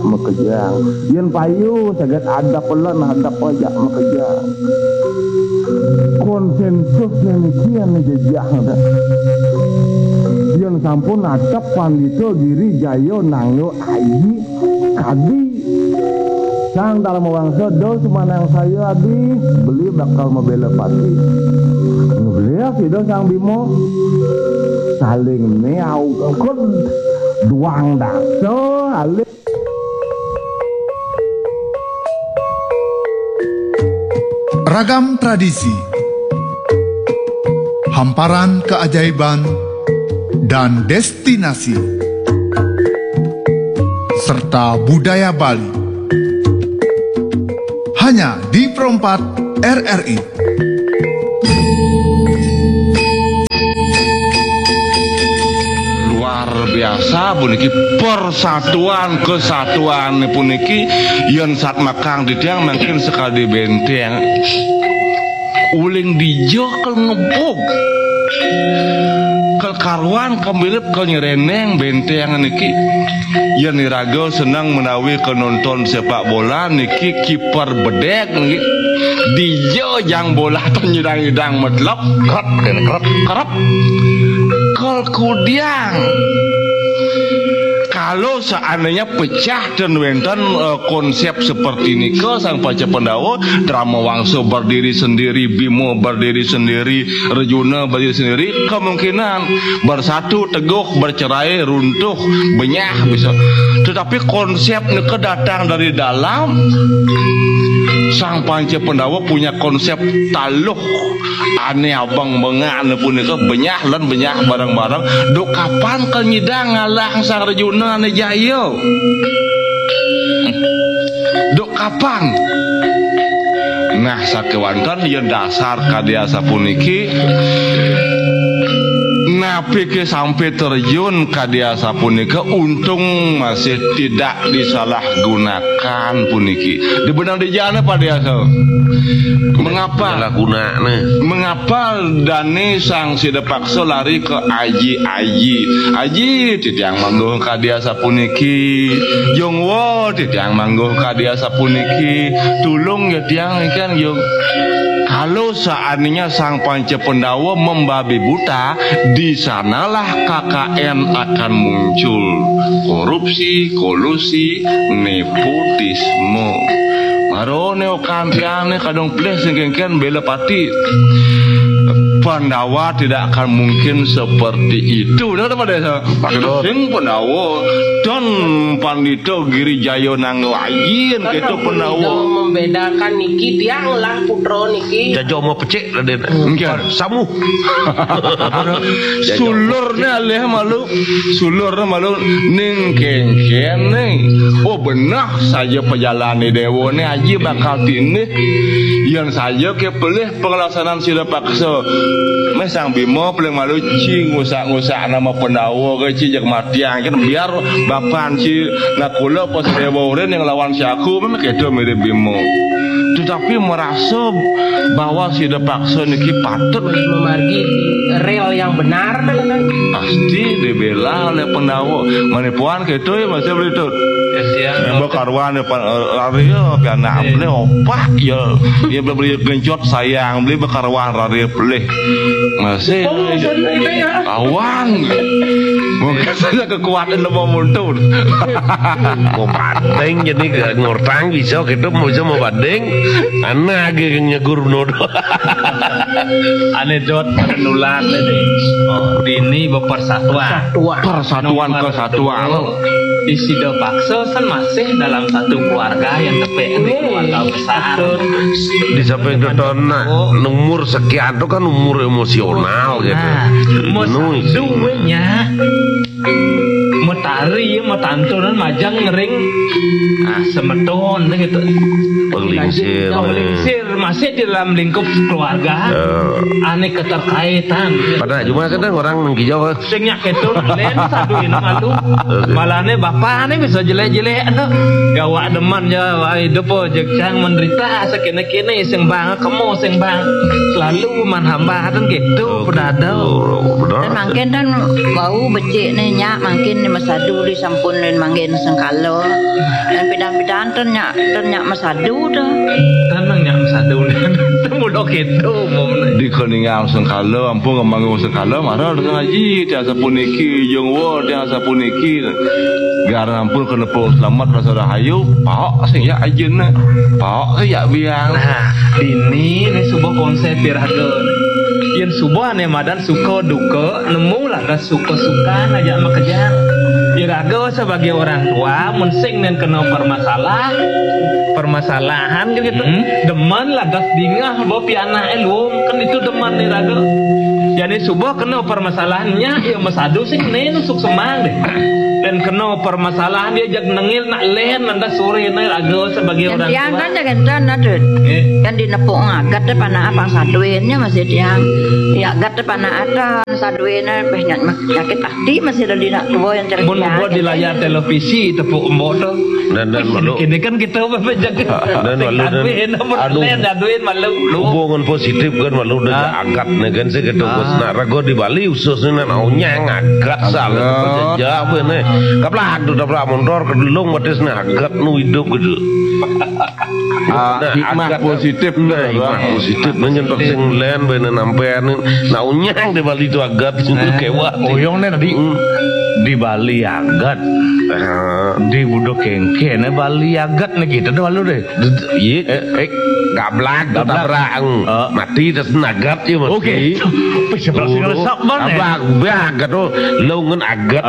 makejang. Yen payu saget ada pelan ada pajak makejang. Konsensus niki jejak ada. Yen sampun natap pandito giri jayo nangyo ayi kadi. Sang dalam wangsa do semanang saya habis beli bakal membela pati. Beli sido sang Bimo saling meau kon duang dakso alih. Ragam tradisi, hamparan keajaiban dan destinasi, serta budaya Bali. Hanya di Perempat RRI. Luar biasa puniki persatuan kesatuan puniki yen sat makang ditiang makin sekali benteng uling dijo kel ngebog kel karuan kembirip kel nyereneng benteng niki yen niraga senang menawi ke nonton sepak bola niki kiper bedek niki dijo jang bola nyedang-nyedang medlop kerap kel kudiang. Kalau seandainya pecah dan wenten konsep seperti ini ke sang Paca Pandawa, drama Wangsa berdiri sendiri, Bimo berdiri sendiri, Rejuna berdiri sendiri, kemungkinan bersatu teguh, bercerai, runtuh, benyah bisa. Tetapi konsep neke datang dari dalam. Sang Panca Pandawa punya konsep taluh aneh abang bengan punika benyah lan benyah barang-barang dok kapan ke nyidang ngalah sang Rejuna ane Jaya dok kapan. Nah sakewanten yen dasar kadiasa puniki napi ke sampai terjun kadiasa punika untung masih tidak disalahgunakan puniki di benang di jana padiasa. Mengapa dane sang Sidapaksa lari ke Aji titiang mangguh kadiasa puniki Jongwo titiang mangguh kadiasa puniki tulung ya tiang ikan yung. Kalau seandainya sang Panca Pandawa membabi buta, di sanalah KKN akan muncul. Korupsi, kolusi, nepotisme. Marone okampiane kadang ples ngengken bela pati. Pandawa tidak akan mungkin seperti itu. Dah pada sing Pandawa dan Pandito Giri Jayo nanglain gitu Pandawa membedakan niki tiang lah putra niki. Jajo mau pecik Raden. Samu. Sulurnya leh malu. Sulurnya malu ning kengken nih. Oh benar saja pejalani dewa nih aji bakal tini. Yang saja ke pelih pelaksanaan Sidapaksa. Mes sang Bimo paling malu ci ngusak-ngusak nama Pandawa ke ci jak matiang kan biar bapan ci nakula pas dewa uren yang lawan si aku memang kedo mirip Bimo. Tetapi merasa bahwa Sidapaksa niki patut memargi rel yang benar kan pasti dibela oleh Pandawa. Manipuan kedo ya masih beritut. Yang berkaruan depan Raria piana beli opak ya dia beli gencot sayang beli berkaruan Raria beli masih awan mungkin saja kekuatan lemah muntun mau bandeng jadi ngortang bisa gitu mau bandeng anak nyegur nodo anedot penulan ini persatuan kesatuan di Sidapaksa kan masih dalam satu keluarga yang tepek keluarga besar di samping itu umur sekian itu kan umur emosional gitu duanya mau tari mau tantunan majang ngering semeton gitu Lingsir masih di dalam lingkup keluarga aneh keterkaitan pada cuma kadang orang menghijau singnya itu lain satu ini malu malahnya bapak ini bisa jelek-jelek gawak deman ya hidup jekcang menderita sekene-kene sing bang kamu sing bang selalu manhambatan gitu pedadau dan makin dan bau becik nih nyak makin nih Masadu di sampunin manggen sengkalo dan pidan-pidan ternya Masadu dah. Tanang nya Masadu temu dok itu Di keningang sengkala ampun ngomong sengkala marah dengan ngaji dia sapuniki jeung wo dia sapuniki gara ampun kena pun selamat rasa rahayu pak sing ya ajeuna pak ya biang nah ini sebuah konsep Raga yang sebuah ne madan suka duka nemu lah dah suka aja sama kejar Raga sebagai orang tua mensing dan kena permasalahan gitu deman lah dah dingah bawa piana elum kan itu deman nih Raga jadi sebuah kena permasalahannya ya Masadu sih nih nusuk semang deh dan kena permasalahan dia jag nengil nak len nanda sore nih Raga sebagai orang tua yang kan jangan nadut kan dinepuk ngagat depan apang saduennya masih diang ya gat depan ada saduennya banyak sakit hati masih ada di nak tua yang cerita buat di layar televisi tepuk embok tuh dan malu ini kan kita berjaga dan malu malu hubungan positif kan malu udah agak nih kan sih gitu nah Rago di Bali ususnya naunya ngagat salah jauh nih kaplah tuh dapet mundur kedulung matisnya agak nu hidup gitu hikmah positif hikmah positif menyentuh sing len bener nampean naunya di Bali itu agak kewat oyong nih tadi di Bali agat di budok kengke nih Bali agat nih kita tuh lalu deh gablak mati terus nagat ya mas oke siapa sih kalau sabar nih gablak tuh longan agat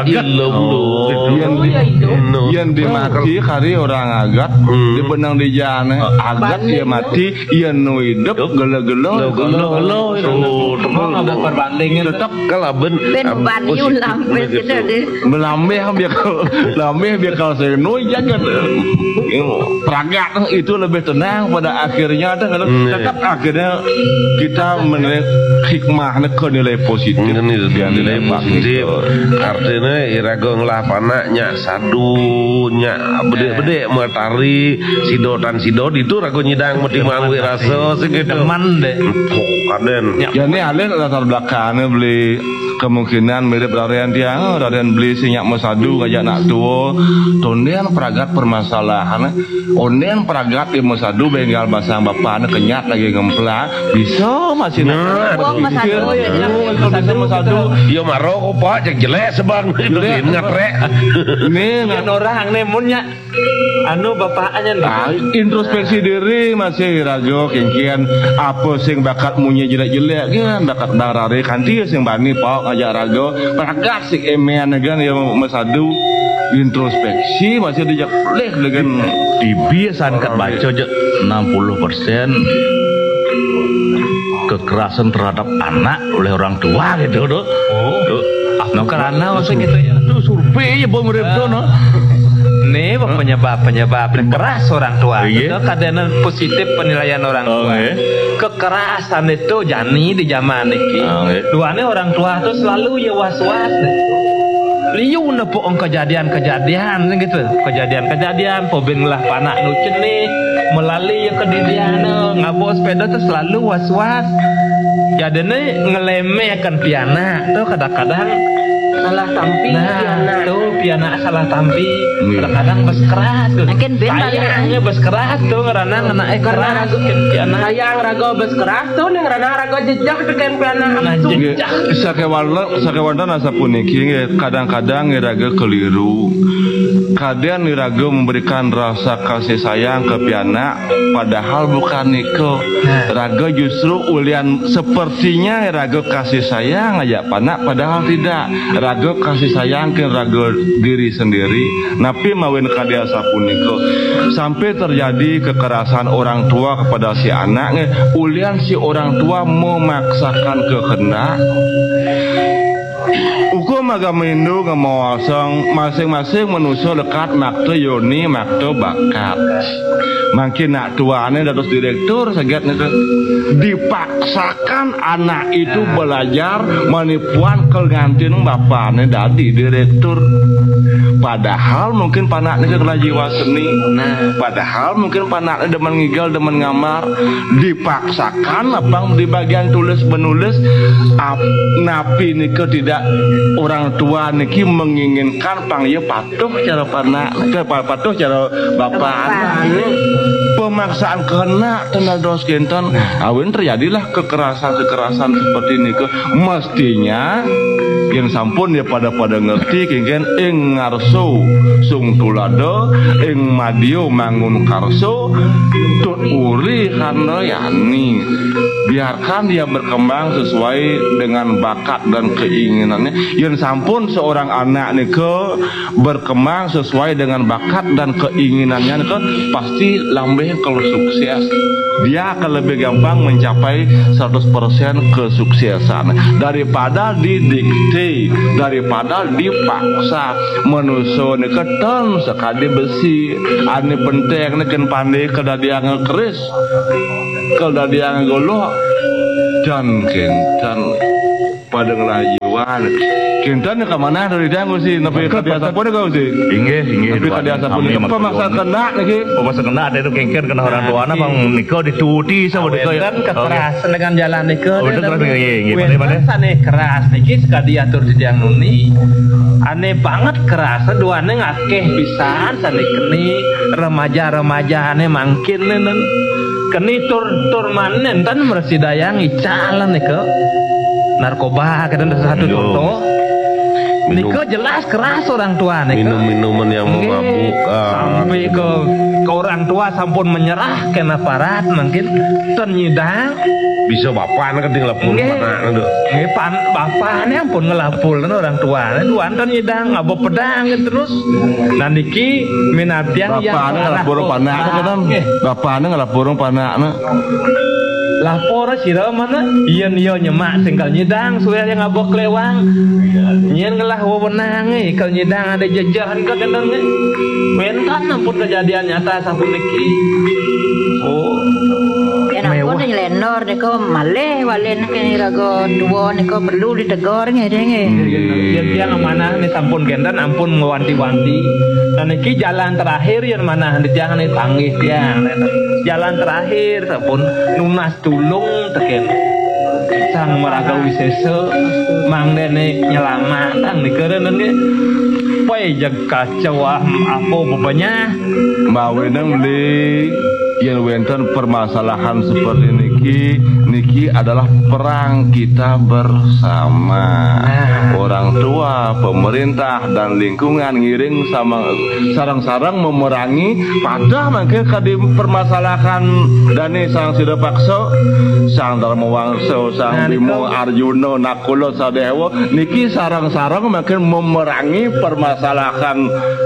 yang dimati hari orang agat di benang di jalan agat dia mati ia nu hidup gelo ada perbandingan tetap kalau ben bani ulang gitu deh melambeh biar kalau saya nu jangan peragat itu lebih tenang pada akhirnya tetap akhirnya kita menelik hikmahnya ke nilai positif nilai positif artinya irago ngelah panaknya sadunya bede matahari sidotan sidot itu rago nyidang mati mangwi rasa segitu teman deh kaden ya ini alen latar belakangnya beli kemungkinan mirip Rarian tiang Rarian beli sinyak Masadu ngajak nak tua tondian peragat permasalahan onden peragat di Masadu bengal basang bapak kenyat lagi ngemplak bisa masih Masadu ya marok pak cek jelek sebang ngatrek ini kan orang nemunnya anu bapaknya introspeksi diri masih rago kengkian apa sing bakat munye jelek-jelek kan bakat darare kanti sing bani pak ngajak rago peragat sing emean kan ya Masadu introspeksi masih dijak leh dengan dibiasakan kat baca aja 60% kekerasan terhadap anak oleh orang tua gitu doh. No karena maksudnya gitu ya. Tuh survei ya bom repto no. Nih penyebab keras orang tua. Itu kadang positif penilaian orang tua. Kekerasan itu jani di zaman ini. Duane orang tua tuh selalu ya was-was. Liu nepok kejadian-kejadian gitu. Kejadian-kejadian pobeng lah panak nu cenih melalui kedirian ngabo sepeda tuh selalu was-was. Jadine ngelemehkan piana tuh kadang-kadang salah tampi nah tuh piana salah tampi kadang-kadang bes keras tuh mungkin sayangnya bes keras tuh karena keras piana sayang rago bes keras tuh nih karena rago jejak dengan piana jejak sakewanda nasa puniki kadang-kadang raga keliru kadang raga memberikan rasa kasih sayang ke piana padahal bukan niko raga justru ulian sepertinya raga kasih sayang aja panak padahal tidak raga kasih sayang ke raga diri sendiri napi mawin kadia sapuniko sampai terjadi kekerasan orang tua kepada si anak ulian si orang tua memaksakan kehendak hukum agama Hindu ngemawasang masing-masing manusia dekat makto yoni makto bakat makin nak tuane dados direktur saget dipaksakan anak itu belajar menipuan kegantin bapaknya dadi direktur padahal mungkin panaknya kena jiwa seni padahal mungkin panaknya demen ngigal demen ngamar dipaksakan abang di bagian tulis menulis napi nike tidak orang tua niki menginginkan panggil patuh cara patuh cara bapak anak. Pemaksaan kehendak tenados kinten awin terjadilah kekerasan seperti ini mestinya yang sampun ya pada ngerti kengken ing ngarso sung tulado ing madio mangun karso tut uri handayani biarkan dia berkembang sesuai dengan bakat dan keinginannya. Yang sampun seorang anak niko berkembang sesuai dengan bakat dan keinginannya niko pasti lambeh kalau sukses dia akan lebih gampang mencapai 100% kesuksesan daripada didikte, daripada dipaksa. Manusia ni keton sekali besi ane penting neken pandai kada dia ngekeris kada dia ngegolok dan kintan pada ngelayuan kintan ke mana dari dia sih tapi kebiasa pun kau sih Inggih tapi kebiasa pun apa maksa kena lagi masa kena ada itu kengken kena orang tua na bang niko dituti sama niko ya kekerasan dengan jalan niko keras aneh keras niki sekali atur di yang nuni aneh banget keras dua aneh ngakeh pisan sane keni remaja aneh mangkin nenen keni tur manen tan mersidayangi calan niko narkoba kadang satu contoh niko jelas keras orang tua niko minum-minuman yang memabukkan sampai ke orang tua sampun menyerah ke aparat mungkin ternyidang bisa bapak kan tinggal lapor mana bapaknya pun ngelapul orang tua duan ternyidang ngabo pedang terus nandiki minatian yang bapaknya ngelapor panak kan bapaknya ngelapor panak lapor sira mana ieu nyemak singkal nyidang suwe yang ngabok lewang nyen ngelah wewenang kalau nyidang ada jajahan ka kendang mentan ampun kejadian nyata sampun niki ampun nyelenor niko maleh walen kene rago duo niko perlu ditegur ngedenge yang mana nih sampun gendan ampun ngewanti-wanti dan niki jalan terakhir yang mana jangan dipanggih tiang jalan terakhir sampun nunas tulung teken sang maraga wisesa mangdene nyelamatan dikereun ge poe jag kacau apa bebanya mawenang di yang wenten permasalahan seperti niki adalah perang kita bersama orang tua, pemerintah dan lingkungan ngiring sama sarang-sarang memerangi pada mangke kadi permasalahan dani sang sida paksa sang Dharma Wangsa sang Bimo Arjuna Nakula Sadewa niki sarang-sarang makin memerangi permasalahan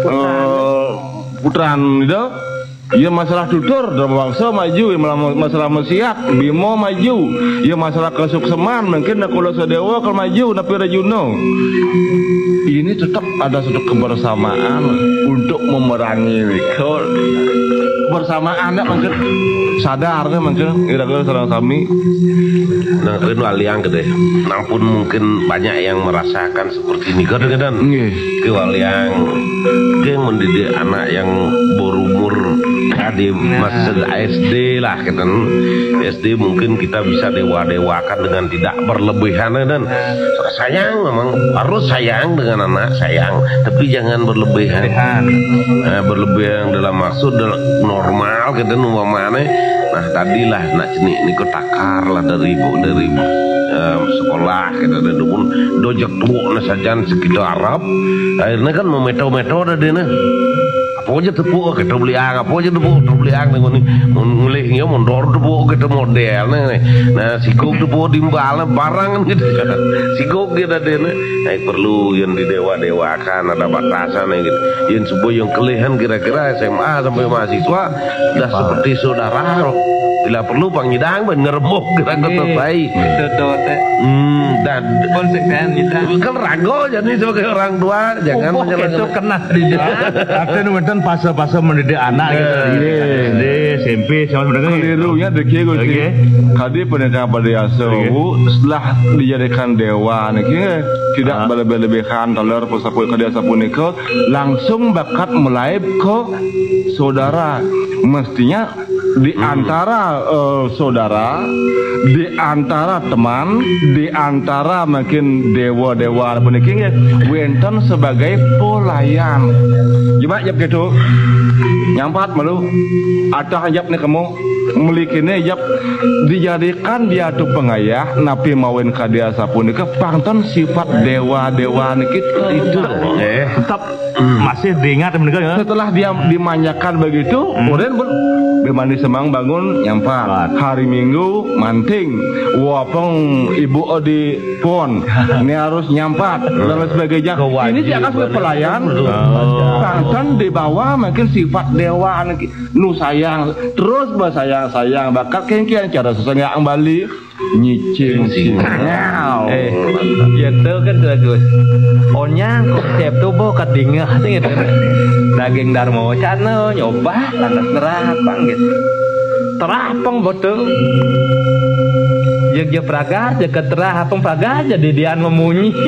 putran itu. Ya masalah tutur Dharma Wangsa maju, masalah Mesiak Bimo maju, ya masalah kesukseman mungkin Nakula Sadewa kalau maju tapi Rajuna. Ini tetap ada suatu kebersamaan untuk memerangi kebersamaan mungkin sadarnya mungkin kira-kira sareng sami. Nah, itu waliang gede. Nampun mungkin banyak yang merasakan seperti ini kadang-kadang. Ke waliang dia mendidik anak yang berumur di masa SD lah kan. SD mungkin kita bisa dewa-dewakan dengan tidak berlebihan dan sayang memang harus sayang dengan anak sayang tapi jangan berlebihan. Berlebihan dalam maksud normal kita umpamane. Nah tadilah nak jenik ni ko takar lah dari sekolah kita ada pun dojak tuak na sajan sekitar Arab akhirnya kan memeto-meto dah dia na apa aja tepuk kita beli apa aja tepuk dengan ngulihnya mondor tepuk kita model nah sikuk tepuk dimbal barang gitu sikuk kita dia na perlu yang didewa-dewakan ada batasan gitu yang sebuah yang kelihan kira-kira SMA sampai mahasiswa dah seperti saudara bila perlu pangidang ben ngerembuk kita selesai dan konsekuen kita kan rago jadi sebagai orang tua jangan itu kena dididik artinya wenten fase-fase mendidik anak gitu SD SMP sama sebenarnya kelirunya deki kadi pendidikan pada setelah dijadikan dewa niki tidak berlebihan taler pusapun kadiasa punika langsung bakat melaib ke saudara mestinya di antara saudara, di antara teman, di antara mungkin dewa-dewa beniki wenten sebagai pelayan. Gimana jap gitu? Nyampat malu. Ada jap nih kamu memilikinya jap dijadikan dia tuh pengayah napi mawin kadia sapunika pangton sifat dewa-dewa niki itu. Tetap masih diingat mendengar ya. Setelah dia dimanjakan begitu, kemudian Bemani semang bangun nyampat. Hari Minggu manting. Wapeng ibu di pon. Ini harus nyampat dan lain sebagainya. Ini dia akan sebagai pelayan. Pangton dibawa mungkin sifat dewa nu sayang. Terus sayang bakal kengkian cara sesengga ang Bali nyicing sinyal. Gitu kan bagus. Onyang konsep tuh bo kadingah gitu. Daging darmo cana nyoba lantas terapang gitu. Terapang betul. Jek praga jek terapang praga jadi dian memunyi.